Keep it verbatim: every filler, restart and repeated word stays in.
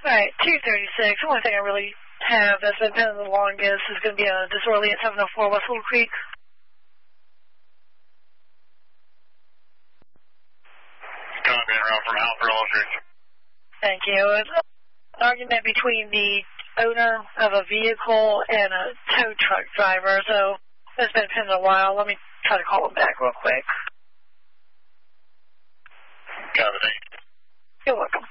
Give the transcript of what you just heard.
right, two thirty-six. The only thing I really have that's been pending the longest is going to be a disorderly at seven oh four West Little Creek. Coming around from Alpha Aldridge. Thank you. It's an argument between the owner of a vehicle and a tow truck driver, so it's been pending a while. Let me try to call him back real quick. Copy. You're welcome.